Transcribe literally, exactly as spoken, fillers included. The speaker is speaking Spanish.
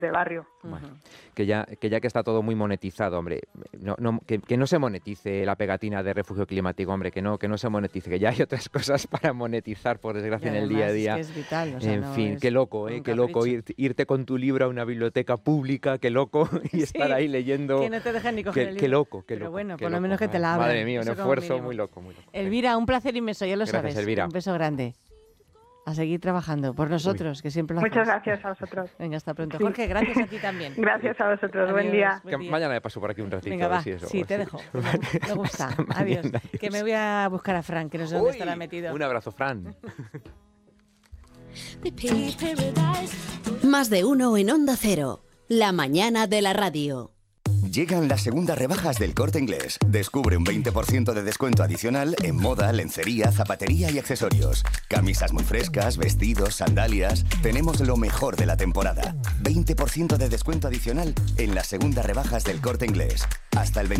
de barrio. Bueno, que ya que ya que está todo muy monetizado, hombre, no, no, que, que no se monetice la pegatina de refugio climático, hombre, que no que no se monetice, que ya hay otras cosas para monetizar, por desgracia, en el día a día. Es que es vital, o sea, en no fin, es qué loco, ¿eh? Qué loco ir, irte con tu libro a una biblioteca pública, qué loco, y Sí, estar ahí leyendo. que no te dejan ni coger qué, el libro. Qué loco, qué Pero loco. bueno, qué por lo loco, menos que te ¿eh? la abran. Madre mía, un Eso como esfuerzo mínimo. muy loco, muy loco. Elvira, un placer inmenso, ya lo Gracias, sabes. Elvira. Un beso grande. A seguir trabajando por nosotros, Uy. que siempre lo Muchas hacemos. gracias a vosotros. Venga, hasta pronto. Sí. Jorge, gracias a ti también. Gracias a vosotros. Adiós, Buen día. Que día. mañana me paso por aquí un ratito. Venga, a ver va. si eso, Sí, te sí. dejo. Me, me gusta. Hasta Adiós. mañana, Que adiós. me voy a buscar a Fran, que no sé dónde Uy, estará metido. Un abrazo, Fran. Más de uno en Onda Cero. La mañana de la radio. Llegan las segundas rebajas del Corte Inglés. Descubre un veinte por ciento de descuento adicional en moda, lencería, zapatería y accesorios. Camisas muy frescas, vestidos, sandalias. Tenemos lo mejor de la temporada. veinte por ciento de descuento adicional en las segundas rebajas del Corte Inglés. Hasta el